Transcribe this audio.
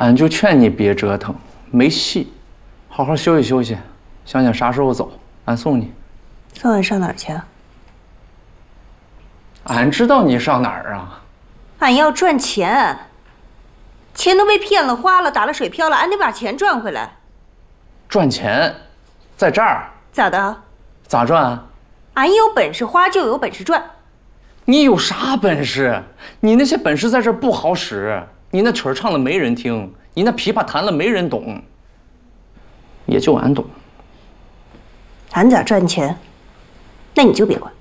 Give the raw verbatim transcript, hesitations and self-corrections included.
俺就劝你别折腾，没戏，好好休息休息，想想啥时候走，俺送你。 送俺上哪儿去啊？ 俺知道你上哪儿啊？ 俺要赚钱，钱都被骗了、花了、打了水漂了，俺得把钱赚回来。 赚钱，在这儿？ 咋的？ 咋赚啊？ 俺有本事花，就有本事赚。 你有啥本事？你那些本事在这儿不好使。你那曲儿唱了没人听，你那琵琶弹了没人懂，也就俺懂。 俺咋赚钱，那你就别管。